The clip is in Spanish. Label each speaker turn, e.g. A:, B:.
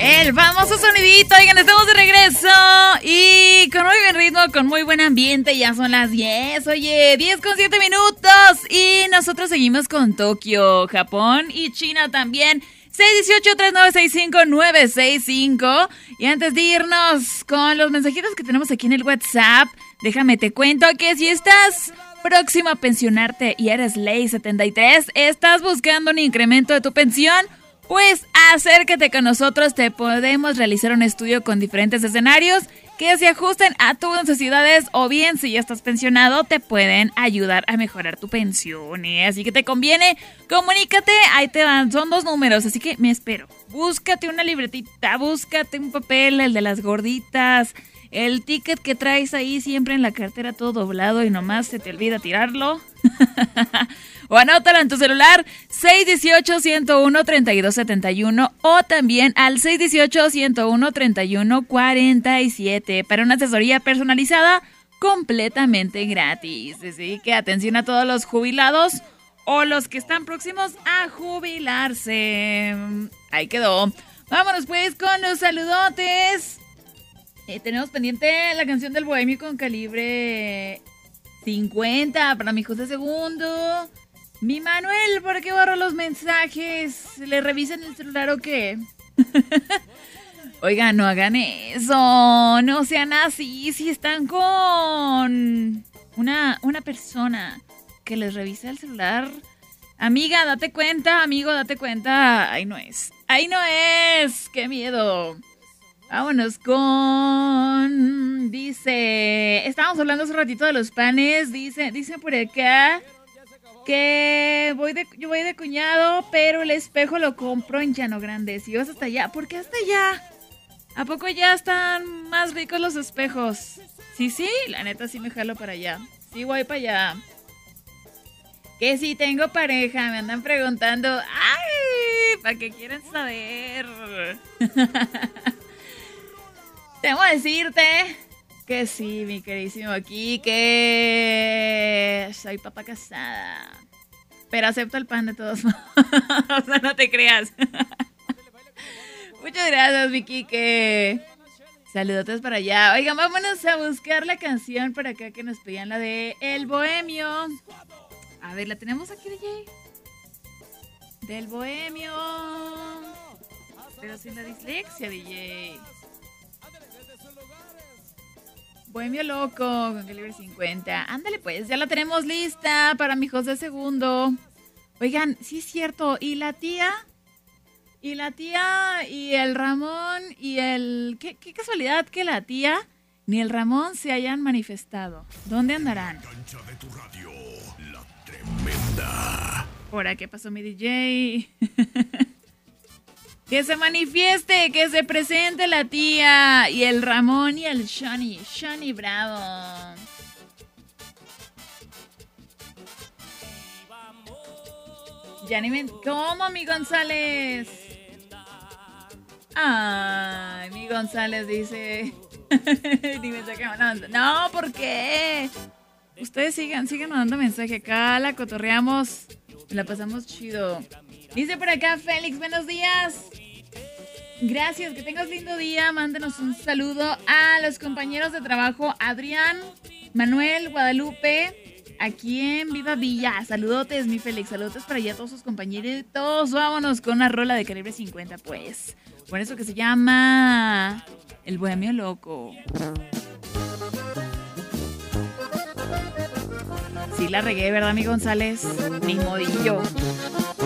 A: El famoso sonidito, oigan, estamos de regreso y con muy buen ritmo, con muy buen ambiente, ya son las 10, oye, 10:07 y nosotros seguimos con Tokio, Japón y China también, 618-3965-965 y antes de irnos con los mensajitos que tenemos aquí en el WhatsApp, déjame te cuento que si estás próximo a pensionarte y eres ley 73, estás buscando un incremento de tu pensión, pues acércate con nosotros, te podemos realizar un estudio con diferentes escenarios que se ajusten a tus necesidades o bien si ya estás pensionado te pueden ayudar a mejorar tu pensión. Así que te conviene, comunícate, ahí te van, son 2 números, así que me espero. Búscate una libretita, búscate un papel, el de las gorditas, el ticket que traes ahí siempre en la cartera todo doblado y nomás se te olvida tirarlo. O anótalo en tu celular 618-101-3271 o también al 618-101-3147 para una asesoría personalizada completamente gratis. Así que atención a todos los jubilados o los que están próximos a jubilarse. Ahí quedó. Vámonos pues con los saludotes. Tenemos pendiente la canción del Bohemio con calibre 50 para mi José Segundo. Mi Manuel, ¿por qué borro los mensajes? ¿Le revisan el celular o qué? Oigan, no hagan eso. No sean así. Si están con una persona que les revisa el celular, amiga, date cuenta. Amigo, date cuenta. Ahí no es. Ahí no es. ¡Qué miedo! Vámonos con... Dice... Estábamos hablando hace ratito de los panes. Dice por acá... que yo voy de cuñado, pero el espejo lo compro en Llano Grande. Si vas hasta allá, ¿por qué hasta allá? ¿A poco ya están más ricos los espejos? Sí, la neta sí me jalo para allá. Sí voy para allá. Que si tengo pareja, me andan preguntando. ¡Ay! ¿Para qué quieren saber? Tengo que decirte que sí, mi queridísimo aquí, que soy papá casada. Pero acepto el pan de todos modos. O sea, no te creas. Muchas gracias, Vicky, que... Saludotes para allá. Oigan, vámonos a buscar la canción por acá que nos pedían, la de El Bohemio. A ver, la tenemos aquí, DJ. Del Bohemio. Pero sin la dislexia, DJ. Bohemio Loco con calibre 50. Ándale pues, ya la tenemos lista para mi José Segundo. Oigan, sí es cierto. Y la tía y el Ramón y el... Qué casualidad que la tía ni el Ramón se hayan manifestado. ¿Dónde andarán?
B: Cancha de tu radio, la tremenda.
A: ¿Por qué pasó mi DJ? Que se manifieste, que se presente la tía y el Ramón y el Shani Bravo. Ya ni me... ¿Cómo, mi González? Ay, mi González dice... Ni me saca una onda. No, ¿por qué? Ustedes sigan mandando mensaje. Acá la cotorreamos. La pasamos chido. Dice por acá Félix, buenos días. Gracias, que tengas lindo día. Mándenos un saludo a los compañeros de trabajo Adrián, Manuel, Guadalupe, aquí en Viva Villa. Saludotes, mi Félix, saludotes para allá a todos sus compañeritos. Vámonos con una rola de calibre 50, pues. Por eso que se llama El Bohemio Loco. Sí la regué, ¿verdad, mi González? Ni modillo.